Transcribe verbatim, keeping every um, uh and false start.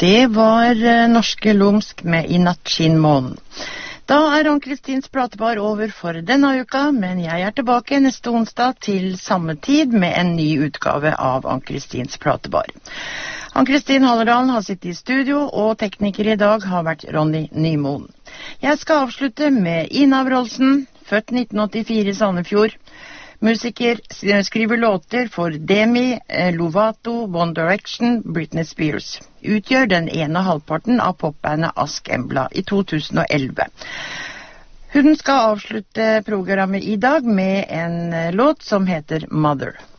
Det var eh, norske Lumsk med I natt skinnmånen. Da er Ann-Kristins pratebar over for denne uka, men jeg er tilbake neste onsdag til samme tid med en ny utgave av Ann-Kristins pratebar. Ann-Kristin Halledalen har sittet i studio, og tekniker i dag har vært Ronny Nymoen. Jeg skal avslutte med Ina Wroldsen, født nitten åttifire i Sandefjord. Musiker, skriver låter for Demi Lovato, One Direction, Britney Spears. Utgjør den ene halvparten av popbandet Ask Embla i to tusen og elleve. Hun skal avslutte programmet i dag med en låt som heter Mother.